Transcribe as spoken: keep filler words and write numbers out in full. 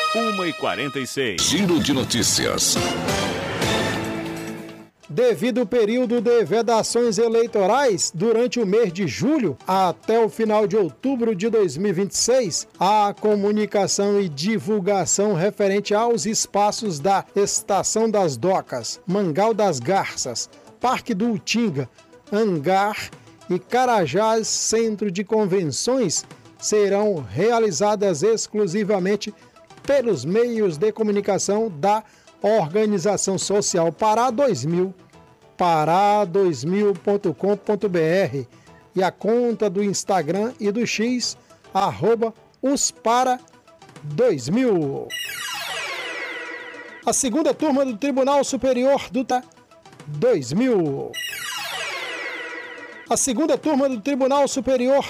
uma e quarenta e seis. Giro de notícias. Devido ao período de vedações eleitorais, durante o mês de julho até o final de outubro de dois mil e vinte e seis, a comunicação e divulgação referente aos espaços da Estação das Docas, Mangal das Garças, Parque do Utinga, Hangar e Carajás Centro de Convenções serão realizadas exclusivamente pelos meios de comunicação da Organização Social Pará dois mil, pará dois mil ponto com ponto b r, e a conta do Instagram e do X, arroba uspara dois mil. A segunda turma do Tribunal Superior do dois mil. A segunda turma do Tribunal Superior